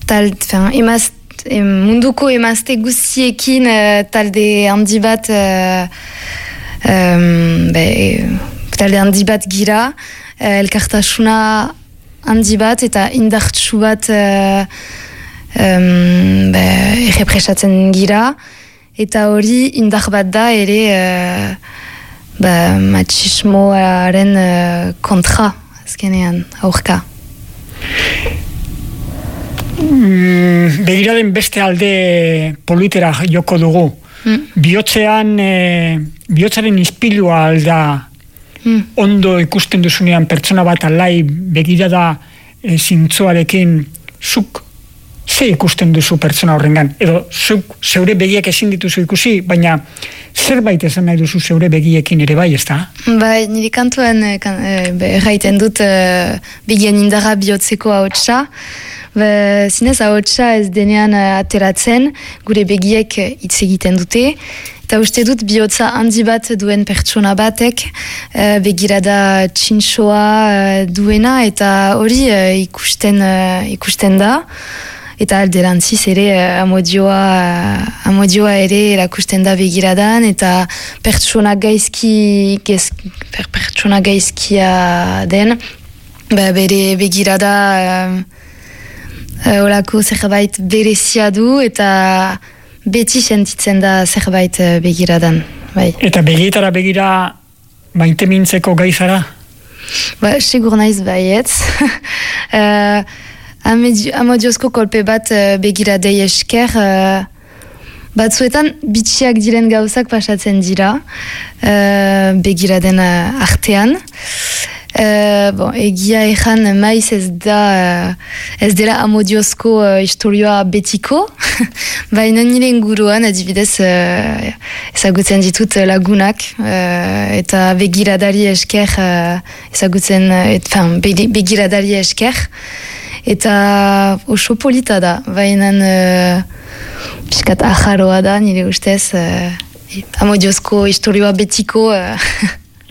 munduko emazte guztiekin talde handi bat gira, elkartasuna handi bat eta indartsu bat errepresatzen gira, eta hori indar bat da ere machismoaren kontra, azkenean, aurka. Begiraren beste alde politera joko dugu. Bihotzaren ispilua alda ondo ikusten duzunean pertsona bat alai begirada zintzoarekin zuk ze ikusten duzu pertsona horrengan? Edo zuk zeure begiek ezin dituzu ikusi, baina zerbait esan nahi duzu zeure begiekin ere bai, ez da? Bai, nire kantuan erraiten dut begien indarra bihotzeko ahotsa. Zinez ahotsa ez denean ateratzen, gure begiek hitz egiten dute. Eta uste dut bihotza handi bat duen pertsona batek begirada txintxoa duena, eta hori ikusten da. Eta alderantziz ere amodioa ere erakusten da begiradan, eta pertsona gaizkia den, bere begirada horako zerbait berezia du, eta beti sentitzen da zerbait begiradan. Bai. Eta begietara begira maite mintzeko gaizara? Segur naiz baietz. Amodiozko kolpe bat begiradei esker, batzuetan bitxiak diren gauzak pasatzen dira begiraden artean. Egia ezan maiz ez dela amodiozko historioa betiko, baina nire inguruan adibidez ezagutzen ditut lagunak, eta begiradari esker begiradari esker, eta oso polita da, baina piskat ajaroa da nire ustez amodiozko historioa betiko